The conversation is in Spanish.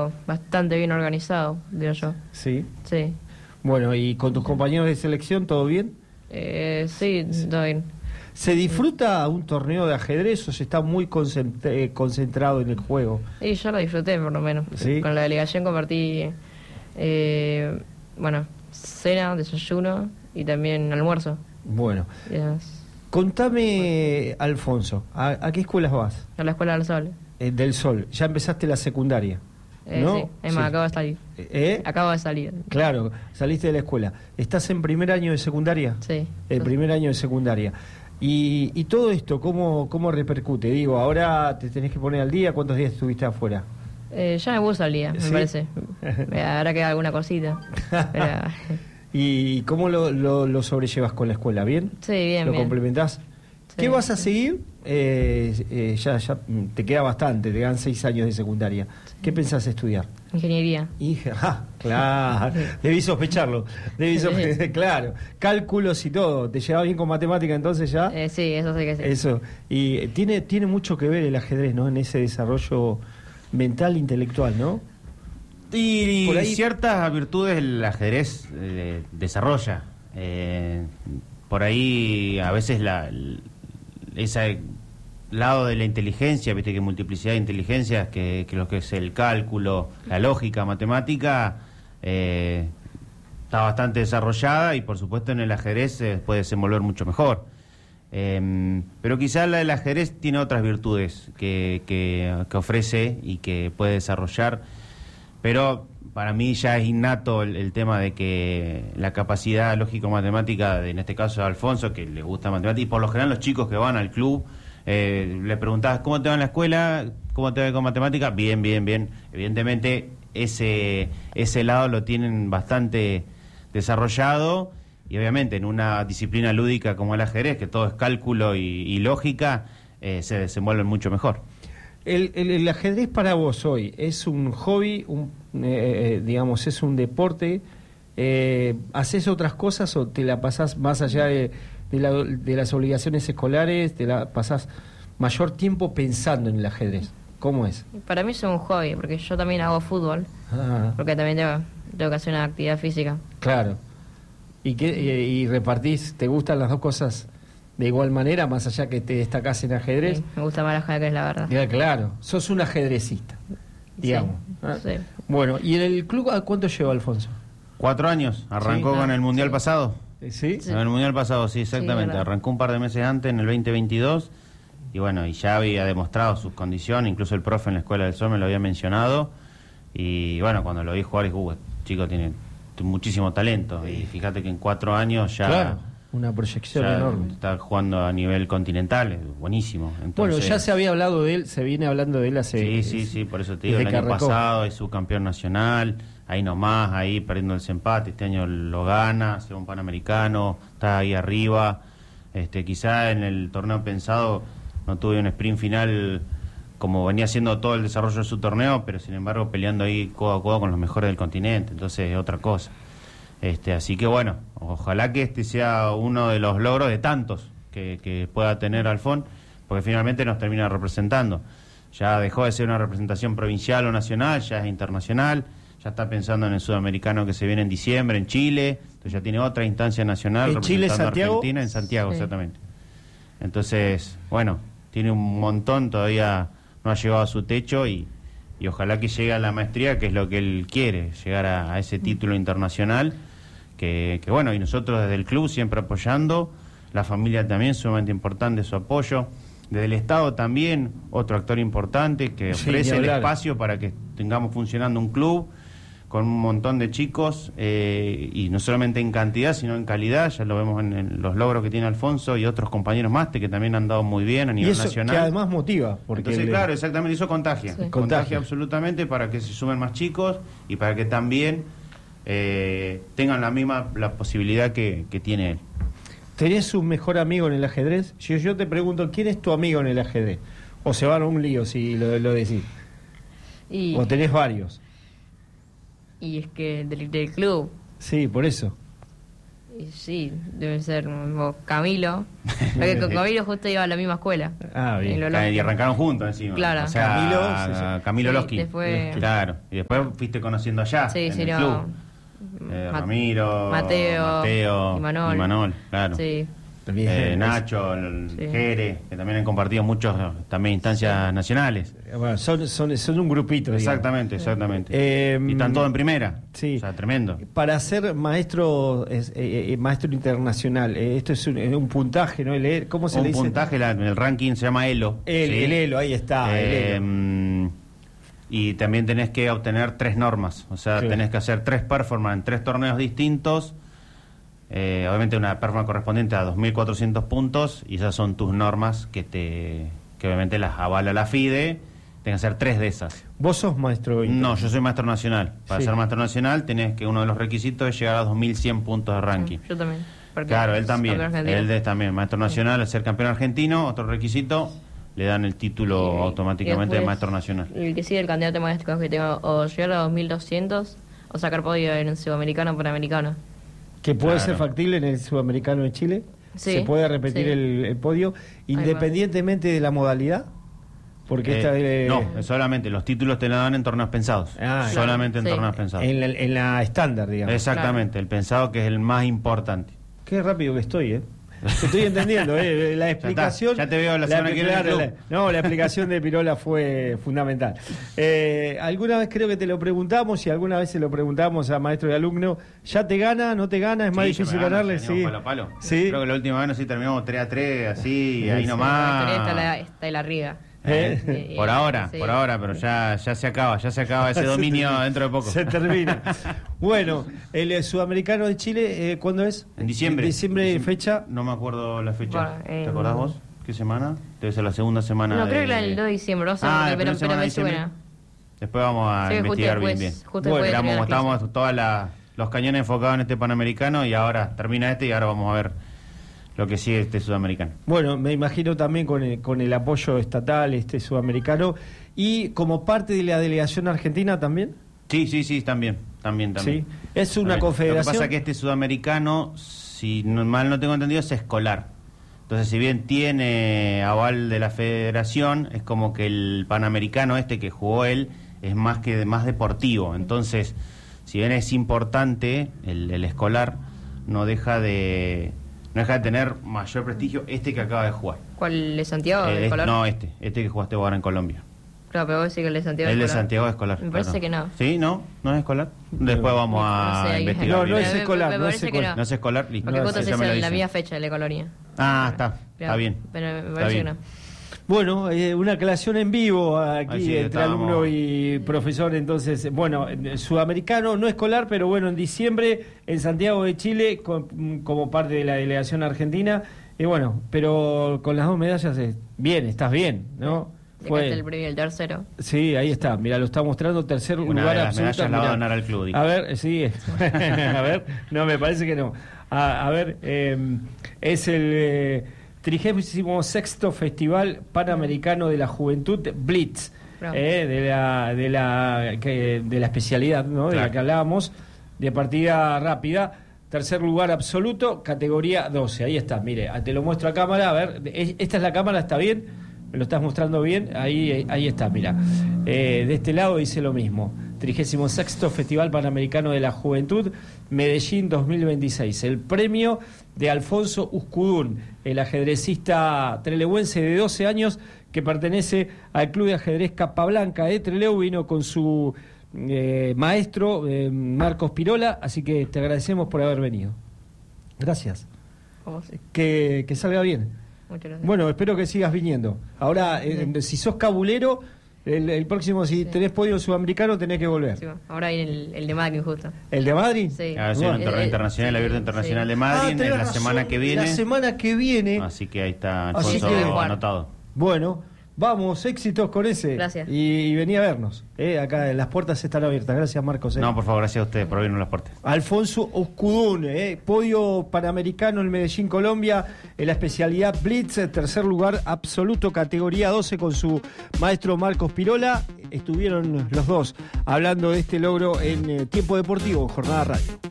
pero bastante bien organizado, digo yo. Sí. Sí. Bueno, ¿y con tus compañeros de selección todo bien? Sí, todo bien. ¿Se disfruta un torneo de ajedrez o se está muy concentrado en el juego? Y yo lo disfruté, por lo menos. ¿Sí? Con la delegación compartí, bueno, cena, desayuno y también almuerzo. Bueno, Yes. contame, Alfonso, ¿a qué escuelas vas? A la Escuela del Sol. Del Sol, ya empezaste la secundaria, ¿no? Sí, es más, Sí. acabo de salir. ¿Eh? Acabo de salir. Claro, saliste de la escuela. ¿Estás en primer año de secundaria? Sí. El primer año de secundaria. Y todo esto, ¿cómo repercute? Digo, ahora te tenés que poner al día. ¿Cuántos días estuviste afuera? Ya me gusta el día, me ¿Sí? parece. Ahora queda alguna cosita. Pero, ¿Y cómo lo sobrellevas con la escuela? ¿Bien? sí, bien, ¿Lo bien. complementás? Sí, ¿Qué vas a sí. seguir? Ya te queda bastante, te quedan 6 años de secundaria. ¿Qué pensás estudiar? Ingeniería. Hija, claro, debí sospecharlo, claro, cálculos y todo. ¿Te llevaba bien con matemática entonces ya? Sí, eso sé que sí. Eso, y tiene mucho que ver el ajedrez, ¿no? En ese desarrollo mental, intelectual, ¿no? Y Por ahí- ciertas virtudes el ajedrez desarrolla. Por ahí a veces ese lado de la inteligencia, viste que multiplicidad de inteligencias, que lo que es el cálculo, la lógica, matemática, está bastante desarrollada y por supuesto en el ajedrez se puede desenvolver mucho mejor. Pero quizás la del ajedrez tiene otras virtudes que ofrece y que puede desarrollar, pero para mí ya es innato el tema de que la capacidad lógico-matemática, en este caso de Alfonso, que le gusta matemática, y por lo general los chicos que van al club, le preguntás, ¿cómo te va en la escuela? ¿Cómo te va con matemática? Bien, bien, bien. Evidentemente ese lado lo tienen bastante desarrollado, y obviamente en una disciplina lúdica como el ajedrez, que todo es cálculo y lógica, se desenvuelven mucho mejor. El ajedrez para vos hoy es un hobby, digamos, es un deporte. ¿Haces otras cosas o te la pasás más allá de las obligaciones escolares? ¿Te la pasás mayor tiempo pensando en el ajedrez? ¿Cómo es? Para mí es un hobby, porque yo también hago fútbol, Ah, porque también tengo que hacer una actividad física. claro. ¿Y repartís? ¿Te gustan las dos cosas de igual manera, más allá que te destacás en ajedrez? Sí, me gusta más el ajedrez, la verdad. Ya, claro, sos un ajedrecista, digamos. Sí, ¿Ah? sí. Bueno, ¿y en el club a cuánto lleva Alfonso? 4 años, arrancó Sí. con el Mundial Sí. pasado. ¿Sí? Sí. En el Mundial pasado, sí, exactamente. verdad. Arrancó un par de meses antes, en el 2022, y bueno, y ya había demostrado sus condiciones, incluso el profe en la Escuela del Sol me lo había mencionado, y bueno, cuando lo vi jugar, dije, este chico tiene muchísimo talento, y fíjate que en 4 años ya, Claro, una proyección ya enorme. está jugando a nivel continental, es buenísimo. Bueno, Entonces, ya se había hablado de él, se viene hablando de él hace... Sí, por eso te digo, desde el que año arrancó. pasado es subcampeón nacional, ahí nomás, ahí perdiendo el empate, este año lo gana, se va un Panamericano, está ahí arriba, quizá en el torneo pensado no tuve un sprint final como venía haciendo todo el desarrollo de su torneo, pero sin embargo peleando ahí codo a codo con los mejores del continente, entonces es otra cosa. Así que bueno, ojalá que este sea uno de los logros de tantos que pueda tener Alfón, porque finalmente nos termina representando. Ya dejó de ser una representación provincial o nacional, ya es internacional, ya está pensando en el sudamericano que se viene en diciembre en Chile, entonces ya tiene otra instancia nacional ¿En Chile, representando a Santiago? Argentina, en Santiago, Sí. exactamente. Entonces, bueno, tiene un montón, todavía no ha llegado a su techo y ojalá que llegue a la maestría, que es lo que él quiere, llegar a ese título internacional, que bueno, y nosotros desde el club siempre apoyando, la familia también, sumamente importante su apoyo, desde el Estado también, otro actor importante que Sí, ofrece ni el hablar. espacio para que tengamos funcionando un club con un montón de chicos, y no solamente en cantidad, sino en calidad, ya lo vemos en los logros que tiene Alfonso y otros compañeros más que también han dado muy bien a Y nivel eso nacional. que además motiva, porque Entonces, claro, exactamente, eso contagia. Sí. Contagia. Absolutamente para que se sumen más chicos y para que también tengan la posibilidad que tiene él. ¿tenés un mejor amigo en el ajedrez? Si yo te pregunto, ¿quién es tu amigo en el ajedrez? O se van a un lío si lo decís. Y, O tenés varios. y es que del club. Sí, por eso. Y sí, debe ser Camilo. Porque con Camilo justo iba a la misma escuela. Bien. Y arrancaron juntos encima. Claro. O sea, Camilo Losky. Después... Claro. Y después fuiste conociendo allá, en el club. Ramiro, Mateo y Manol. Claro. Sí. Nacho, Jere, que también han compartido muchos también instancias nacionales. Bueno, son un grupito. Exactamente. Y están todos en primera. Sí. O sea, tremendo. Para ser maestro maestro internacional, esto es un puntaje, ¿no? ¿Cómo se le dice? Un puntaje, el ranking se llama ELO. El ELO, ahí está. El ELO. Y también tenés que obtener 3 normas. O sea, tenés que hacer 3 performances en 3 torneos distintos. Obviamente una performance correspondiente a 2.400 puntos, y esas son tus normas que obviamente las avala la FIDE. Tenés que hacer 3 de esas. ¿Vos sos maestro? No, yo soy maestro nacional. Para ser maestro nacional tenés que, uno de los requisitos es llegar a 2.100 puntos de ranking. Yo también. Claro, él también. Él es también maestro nacional, al ser campeón argentino. Otro requisito, le dan el título automáticamente de maestro nacional. El que sigue el candidato maestro que tengo, o llegar a 2.200 o sacar podio en el sudamericano o panamericano. ¿Que puede ser factible en el sudamericano de Chile? Sí. ¿Se puede repetir el podio independientemente de la modalidad? Porque no, solamente los títulos te lo dan en torneos pensados. Solamente en torneos pensados. En la estándar, digamos. Exactamente, el pensado, que es el más importante. Qué rápido que estoy, ¿eh? Te estoy entendiendo, la explicación... Ya te veo la semana que viene. La explicación de Pirola fue fundamental. Alguna vez creo que te lo preguntamos, y alguna vez se lo preguntamos a maestro y alumno. ¿Ya te gana? ¿No te gana? ¿Es más difícil ganarle? Sí. Palo a palo. Sí. Creo que la última vez terminamos 3-3, así, ahí nomás. Está en la riga. Por ahora, pero ya se acaba ese dominio dentro de poco. Se termina. Bueno, el sudamericano de Chile, ¿cuándo es? En diciembre. ¿Diciembre fecha? No me acuerdo la fecha. ¿Te acordás vos? ¿Qué semana? Debe ser la segunda semana. No, creo que el 2 de diciembre, no sé, pero me suena. Después vamos a investigar bien. Bueno, estábamos todos los cañones enfocados en este Panamericano, y ahora termina y ahora vamos a ver lo que sigue este sudamericano. Bueno, me imagino también con el apoyo estatal sudamericano, y como parte de la delegación argentina también. Sí, también. Sí, es una confederación. Lo que pasa es que este sudamericano, si mal no tengo entendido, es escolar. Entonces, si bien tiene aval de la federación, es como que el panamericano que jugó él es más deportivo. Entonces, si bien es importante el escolar, no deja de tener mayor prestigio que acaba de jugar. ¿Cuál de Santiago? ¿Escolar? No, este que jugaste ahora en Colombia. Claro, pero vos decís que el de Santiago es escolar. El de Santiago es escolar. Me parece que no. ¿Sí? ¿No es escolar? Después vamos a investigar. No es escolar. No es escolar, listo. Porque justo es la misma fecha de la colonia. Está bien. Pero me parece que no. Bueno, una aclaración en vivo aquí entre alumno y profesor. Entonces, bueno, sudamericano no escolar, pero bueno, en diciembre en Santiago de Chile como parte de la delegación argentina. Y bueno, pero con las 2 medallas estás bien, ¿no? Fue el premio, el tercero. Sí, ahí está. Mira, lo está mostrando, tercer lugar absoluto. Las medallas la va a donar al club. A ver, sí. A ver, no, me parece que no. A ver, es el 36º Festival Panamericano de la Juventud Blitz, de la especialidad, ¿no? Claro. De la que hablábamos, de partida rápida. Tercer lugar absoluto, categoría 12. Ahí está, mire, te lo muestro a cámara. A ver, esta es la cámara, ¿está bien? ¿Me lo estás mostrando bien? Ahí está, mira. De este lado dice lo mismo. 36º Festival Panamericano de la Juventud, Medellín 2026. El premio de Alfonso Uzcudún, el ajedrecista trelewense de 12 años que pertenece al Club de Ajedrez Capablanca de Trelew. Vino con su maestro Marcos Pirola, así que te agradecemos por haber venido. Gracias. Que salga bien. Muchas gracias. Bueno, espero que sigas viniendo. Ahora, si sos cabulero, el próximo, si tenés podio sudamericano, tenés que volver. Sí, ahora hay el de Madrid, justo. ¿El de Madrid? Sí. Ahora sí, un torneo internacional, el abierto internacional de Madrid, en la semana que viene. La semana que viene. Así que ahí está Alfonso anotado. Bueno, vamos, éxitos con ese. Gracias. Y vení a vernos. Acá las puertas están abiertas. Gracias, Marcos. No, por favor, gracias a ustedes por abrirnos las puertas. Alfonso Uzcudún, podio panamericano en Medellín, Colombia, en la especialidad Blitz, tercer lugar absoluto, categoría 12, con su maestro Marcos Pirola. Estuvieron los dos hablando de este logro en Tiempo Deportivo, Jornada Radio.